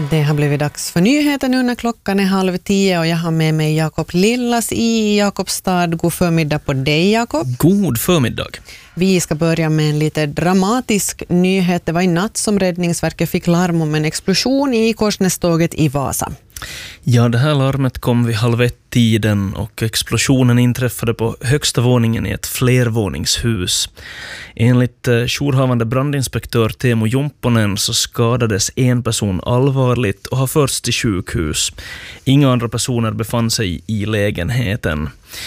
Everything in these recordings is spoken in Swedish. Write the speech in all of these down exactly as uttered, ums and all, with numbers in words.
Det har blivit dags för nyheter nu när klockan är halv tio och jag har med mig Jakob Lillas i Jakobstad. God förmiddag på dig, Jakob. God förmiddag. Vi ska börja med en lite dramatisk nyhet. Det var i natt som Räddningsverket fick larm om en explosion i Korsnäståget i Vasa. Ja, det här larmet kom vid halv ett tiden och explosionen inträffade på högsta våningen i ett flervåningshus. Enligt eh, jourhavande brandinspektör Teemu Jumpponen så skadades en person allvarligt och har förts till sjukhus. Inga andra personer befann sig i lägenheten.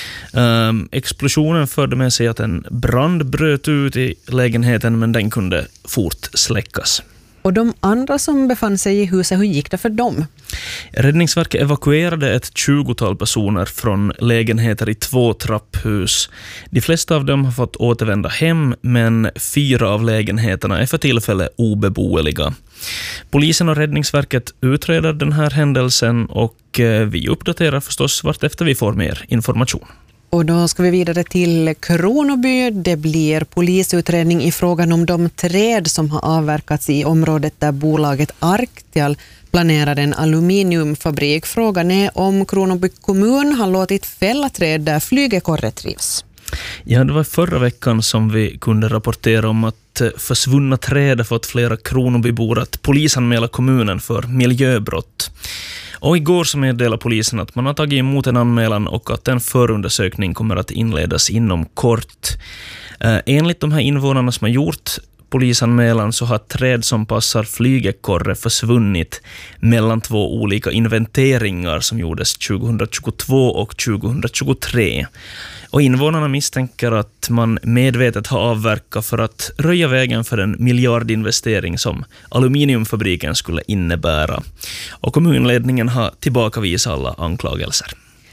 Um, explosionen förde med sig att en brand bröt ut i lägenheten, men den kunde fort släckas. Och de andra som befann sig i huset, hur gick det för dem? Räddningsverket evakuerade ett tjugotal personer från lägenheter i två trapphus. De flesta av dem har fått återvända hem, men fyra av lägenheterna är för tillfället obeboeliga. Polisen och Räddningsverket utreder den här händelsen och vi uppdaterar förstås vart efter vi får mer information. Och då ska vi vidare till Kronoby. Det blir polisutredning i frågan om de träd som har avverkats i området där bolaget Arctial planerar en aluminiumfabrik. Frågan är om Kronoby kommun har låtit fälla träd där flygekorre trivs. Ja, det var förra veckan som vi kunde rapportera om att försvunna träd har fått flera Kronobybor att polisanmäla kommunen för miljöbrott. Och igår så meddelade polisen att man har tagit emot en anmälan och att en förundersökning kommer att inledas inom kort. Eh, enligt de här invånarna som har gjort polisanmälan så har träd som passar flygekorre försvunnit mellan två olika inventeringar som gjordes tjugohundratjugotvå och tjugohundratjugotre. Och invånarna misstänker att man medvetet har avverkat för att röja vägen för en miljardinvestering som aluminiumfabriken skulle innebära. Och kommunledningen har tillbakavisat alla anklagelser.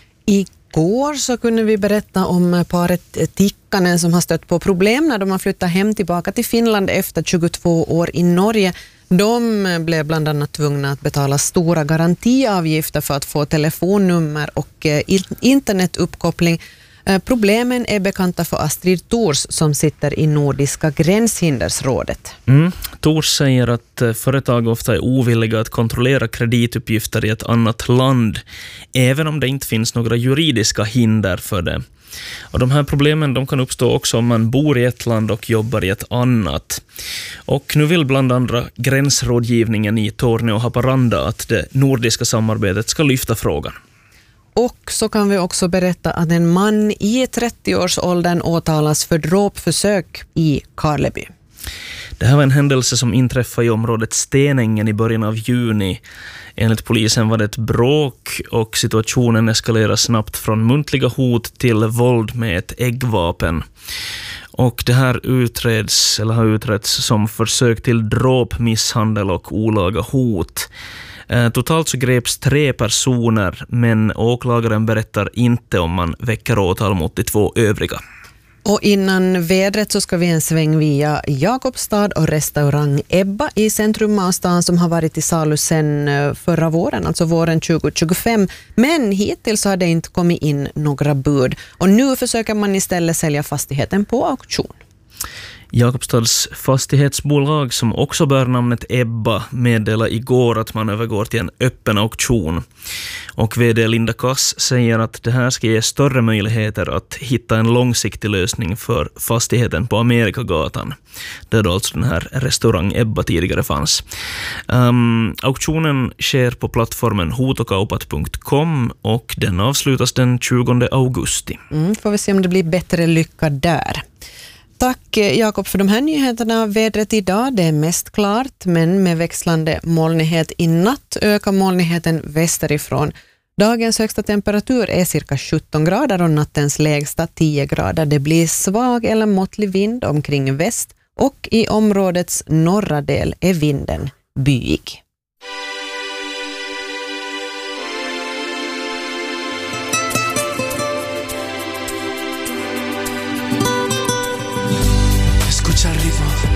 Igår så kunde vi berätta om paret Tikkanen som har stött på problem när de har flyttat hem tillbaka till Finland efter tjugotvå år i Norge. De blev bland annat tvungna att betala stora garantiavgifter för att få telefonnummer och internetuppkoppling. Problemen är bekanta för Astrid Thors som sitter i Nordiska gränshindersrådet. Mm. Thors säger att företag ofta är ovilliga att kontrollera kredituppgifter i ett annat land, även om det inte finns några juridiska hinder för det. Och de här problemen de kan uppstå också om man bor i ett land och jobbar i ett annat. Och nu vill bland andra gränsrådgivningen i Torneå och Haparanda att det nordiska samarbetet ska lyfta frågan. Och så kan vi också berätta att en man i trettioårsåldern åtalas för dråpförsök i Karleby. Det här var en händelse som inträffade i området Stenängen i början av juni. Enligt polisen var det ett bråk och situationen eskalerade snabbt från muntliga hot till våld med ett äggvapen. Och det här utreds, eller har utretts som försök till dråp, misshandel och olaga hot. Totalt så greps tre personer, men åklagaren berättar inte om man väcker åtal mot de två övriga. Och innan vädret så ska vi en sväng via Jakobstad och restaurang Ebba i centrum av stan som har varit i salu sedan förra våren, alltså våren tjugo tjugofem. Men hittills har det inte kommit in några bud och nu försöker man istället sälja fastigheten på auktion. Jakobstads fastighetsbolag som också bär namnet Ebba meddelade igår att man övergår till en öppen auktion. Och vd Linda Kass säger att det här ska ge större möjligheter att hitta en långsiktig lösning för fastigheten på Amerikagatan, där då alltså den här restaurang Ebba tidigare fanns. Um, auktionen sker på plattformen hotokaupat punkt com och den avslutas den tjugonde augusti. Mm, får vi se om det blir bättre lycka där. Tack Jakob för de här nyheterna. Vädret idag det är mest klart men med växlande molnighet. I natt ökar molnigheten västerifrån. Dagens högsta temperatur är cirka sjutton grader och nattens lägsta tio grader. Det blir svag eller måttlig vind omkring väst och i områdets norra del är vinden byig.